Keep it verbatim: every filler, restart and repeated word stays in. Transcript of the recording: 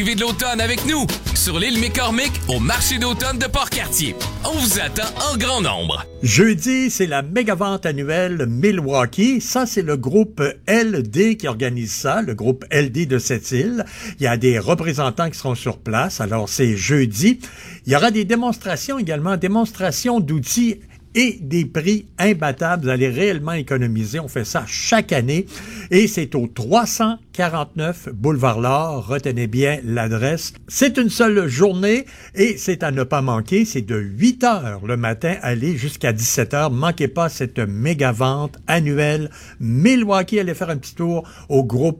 Arrivée de l'automne avec nous sur l'île McCormick au marché d'automne de Port-Cartier. On vous attend en grand nombre. Jeudi, c'est la méga vente annuelle Milwaukee. Ça, c'est le groupe L D qui organise ça, le groupe L D de cette île. Il y a des représentants qui seront sur place. Alors, c'est jeudi. Il y aura des démonstrations également, démonstrations d'outils et des prix imbattables. Vous allez réellement économiser. On fait ça chaque année. Et c'est au trois cent quarante-neuf Boulevard L'Or. Retenez bien l'adresse. C'est une seule journée et c'est à ne pas manquer. C'est de huit heures le matin, allez jusqu'à dix-sept heures. Manquez pas cette méga vente annuelle Milwaukee. Allez faire un petit tour au groupe